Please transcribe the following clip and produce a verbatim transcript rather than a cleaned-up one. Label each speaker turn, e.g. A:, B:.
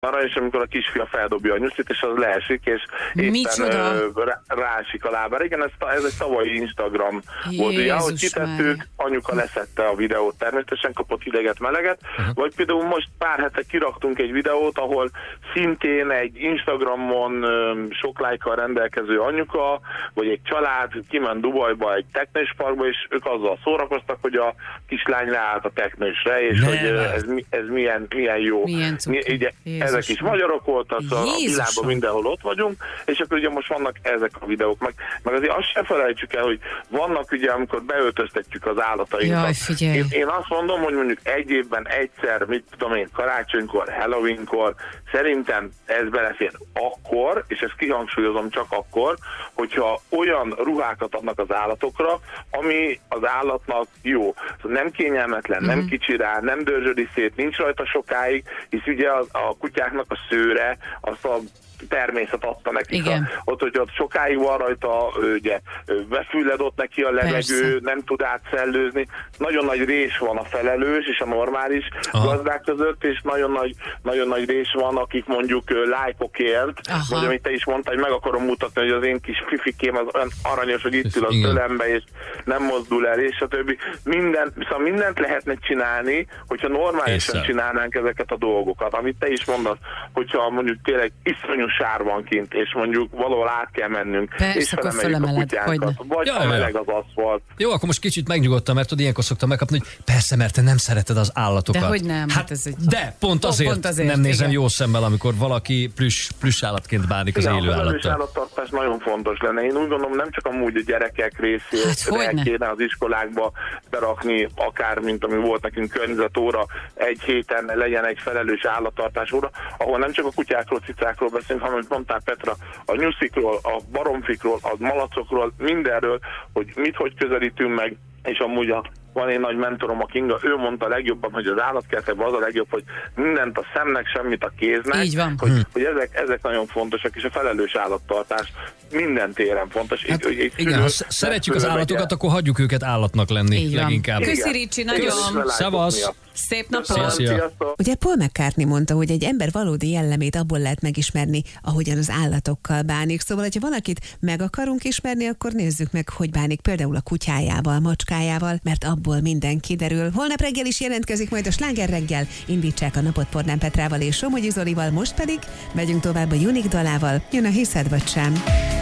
A: arra, és amikor a kisfia feldobja a nyuszit, és az leesik, és éppen ö, rásik a lábára. Igen, ez, ez egy tavalyi Instagram volt. Ugye, ahogy kitettük, anyuka leszette a videót, természetesen kapott hideget, meleget, uh-huh. vagy például most pár hete kiraktunk egy videót, ahol szintén egy Instagramon ö, sok lájkkal rendelkező anyuka, vagy egy család kiment Dubajba egy teknősparkba, és ők azzal szórakoztak, hogy a kislány leállt a teknősre, és ne, hogy ö, ez, ez milyen, milyen jó.
B: Milyen
A: Ugye, ezek is magyarok voltak, a világban mindenhol ott vagyunk, és akkor ugye most vannak ezek a videók, meg, meg azért azt sem felejtsük el, hogy vannak ugye, amikor beöltöztetjük az állatainkat.
B: Jaj,
A: én, én azt mondom, hogy mondjuk egy évben egyszer, mit tudom én, karácsonykor, Halloweenkor, szerintem ez belefér akkor, és ezt kihangsúlyozom csak akkor, hogyha olyan ruhákat adnak az állatokra, ami az állatnak jó. Nem kényelmetlen, mm-hmm. nem kicsi rá, nem dörzsödi szét, nincs rajta sokáig, hisz ugye a, a kutyáknak a szőre, azt a természet adta nekik. A, ott, hogy ott sokáig van rajta, ugye, befülledott neki a levegő, persze. nem tud átszellőzni. Nagyon nagy rés van a felelős és a normális Aha. gazdák között, és nagyon nagy, nagyon nagy rés van, akik mondjuk lájkokért, vagy amit te is mondtál, hogy meg akarom mutatni, hogy az én kis fifikém az olyan aranyos, hogy itt ül az ölembe, és nem mozdul el, és a többi. Minden, szóval mindent lehetne csinálni, hogyha normálisan Észre. csinálnánk ezeket a dolgokat. Amit te is mondasz, hogyha mondjuk tényleg iszonyú sár van kint, és mondjuk valahol át kell mennünk,
B: persze,
A: és felemeljük a kutyánkat, vagy ja, ha meleg az aszfalt.
C: Jó, akkor most kicsit megnyugodtam, mert tudod, ilyenkor szoktam megkapni, hogy persze, mert te nem szereted az állatokat.
B: De hogy nem?
C: Hát,
B: ez egy...
C: de pont azért, pont azért nem nézem igen. jó szemmel, amikor valaki plüss, plüss állatként bánik az élő állattal. Az
A: állattartás nagyon fontos lenne. Én úgy gondolom, nem csak amúgy a gyerekek részére hát, kéne az iskolákba berakni, akár, mint ami volt nekünk környezetóra, egy héten legyen egy felelős állattartás óra, ahol nem csak a kutyákról, cicákról beszélünk, hanem, amit mondtál Petra, a nyuszikról, a baromfikról, a malacokról, mindenről, hogy mit, hogy közelítünk meg, és amúgy a, van egy nagy mentorom, a Kinga, ő mondta legjobban, hogy az állatkertben az a legjobb, hogy mindent a szemnek, semmit a kéznek.
B: Így van.
A: Hogy,
C: hmm.
A: hogy ezek, ezek nagyon fontosak, és a felelős állattartás minden téren fontos.
C: Hát,
A: egy, egy
C: igen, ha szeretjük az állatokat, megye. akkor hagyjuk őket állatnak lenni így leginkább.
B: Köszi Ricsi, nagyon.
C: Szavasz!
B: Szép napot!
D: Ugye Paul McCartney mondta, hogy egy ember valódi jellemét abból lehet megismerni, ahogyan az állatokkal bánik. Szóval, hogyha valakit meg akarunk ismerni, akkor nézzük meg, hogy bánik például a kutyájával, macskájával, mert abból minden kiderül. Holnap reggel is jelentkezik majd a Sláger reggel. Indítsák a napot Pornán Petrával és Somogyi Zolival, most pedig megyünk tovább a Unique dalával. Jön a Hiszed vagy sem.